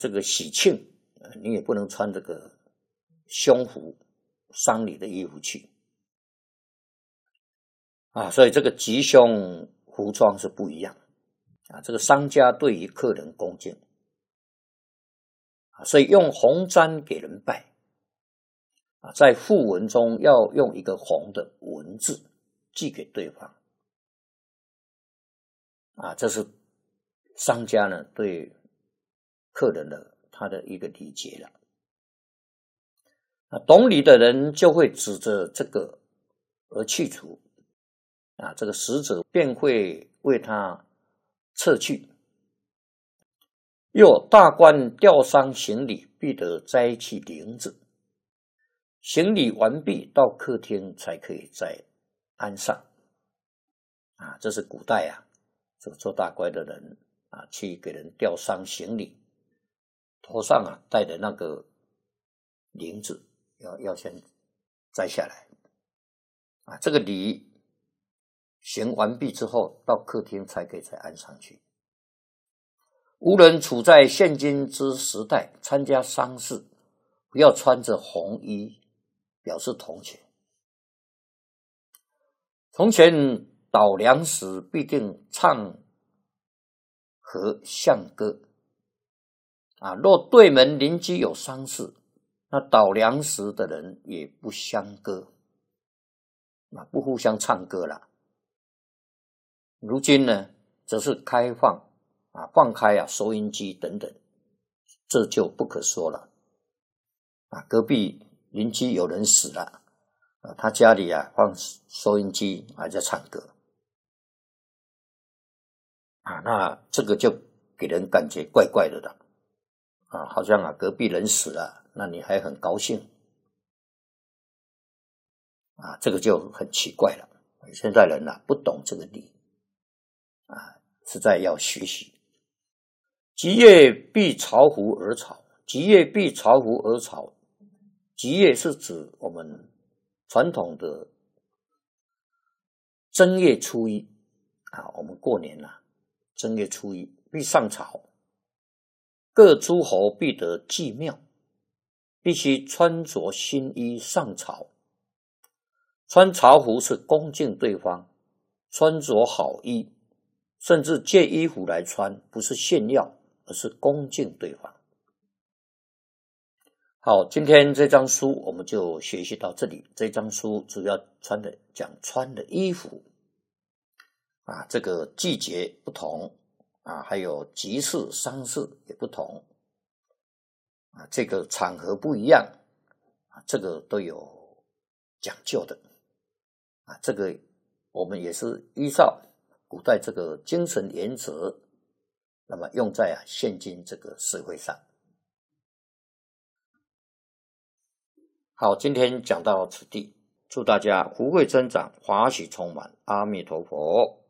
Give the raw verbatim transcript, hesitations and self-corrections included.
这个喜庆，你也不能穿这个胸服丧礼的衣服去啊，所以这个吉凶服装是不一样啊。这个商家对于客人恭敬啊，所以用红毡给人拜啊，在讣文中要用一个红的文字寄给对方啊，这是商家呢对客人的他的一个理解了。啊，懂礼的人就会指着这个而去除啊，这个使者便会为他撤去。又大官吊丧行礼，必得摘去铃子。行礼完毕，到客厅才可以再安上啊，这是古代啊，这个做大官的人啊，去给人吊丧行礼，头上啊戴的那个铃子要要先摘下来啊，这个礼行完毕之后，到客厅才可以再安上去。无人处在现今之时代，参加丧事不要穿着红衣，表示同情。从前倒粮时必定唱和相歌啊，若对门邻居有丧事，那倒粮食的人也不相歌啊，不互相唱歌了。如今呢，则是开放啊，放开啊，收音机等等，这就不可说了啊。隔壁邻居有人死了啊，他家里啊放收音机还在唱歌啊，那这个就给人感觉怪怪的了啊，好像啊隔壁人死了，那你还很高兴啊，这个就很奇怪了。现在人啊不懂这个理啊，实在要学习。吉夜必朝胡而朝，吉夜必朝胡而朝。吉夜是指我们传统的正月初一啊，我们过年啊，正月初一必上朝，各诸侯必得祭庙，必须穿着新衣上朝。穿朝服是恭敬对方，穿着好衣，甚至借衣服来穿，不是炫耀，而是恭敬对方。好，今天这张书我们就学习到这里。这张书主要穿的讲穿的衣服啊，这个季节不同啊，还有集市丧事也不同啊，这个场合不一样啊，这个都有讲究的啊，这个我们也是依照古代这个精神原则，那么用在啊现今这个社会上。好，今天讲到此地，祝大家福慧增长，法喜充满，阿弥陀佛。